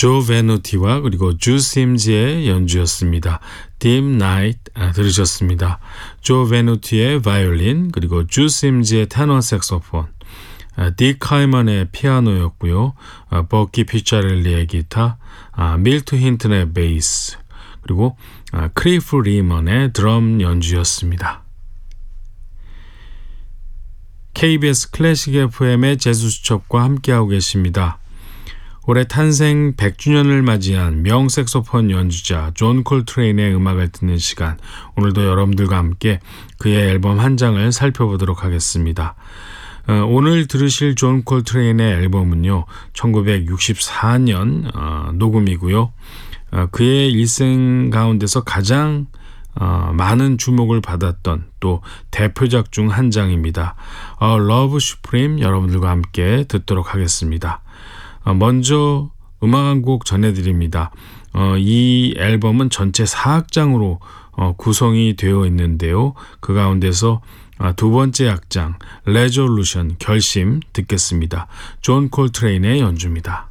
조 베누티와 그리고 주 심즈의 연주였습니다. Dim Night 들으셨습니다. 조 베누티의 바이올린 그리고 주 심즈의 테너 색소폰, 딕 카이먼의 피아노였고요. 버키 피차렐리의 기타, 밀트 힌튼의 베이스, 그리고 크리프 리먼의 드럼 연주였습니다. KBS 클래식 FM의 재즈수첩과 함께하고 계십니다. 올해 탄생 100주년을 맞이한 명색소폰 연주자 존 콜트레인의 음악을 듣는 시간, 오늘도 여러분들과 함께 그의 앨범 한 장을 살펴보도록 하겠습니다. 오늘 들으실 존 콜트레인의 앨범은요 1964년 녹음이고요. 그의 일생 가운데서 가장 많은 주목을 받았던 또 대표작 중 한 장입니다. Love Supreme, 여러분들과 함께 듣도록 하겠습니다. 먼저 음악 한 곡 전해드립니다. 이 앨범은 전체 4악장으로 구성이 되어 있는데요. 그 가운데서 두 번째 악장 Resolution, 결심 듣겠습니다. 존 콜트레인의 연주입니다.